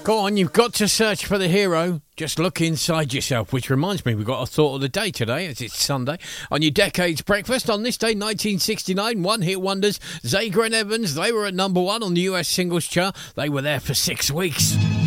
Go on, you've got to search for the hero. Just look inside yourself, which reminds me, we've got a thought of the day today, as it's Sunday. On your Decades Breakfast, on this day, 1969, one-hit wonders, Zager and Evans, they were at number 1 on the US singles chart. They were there for 6 weeks.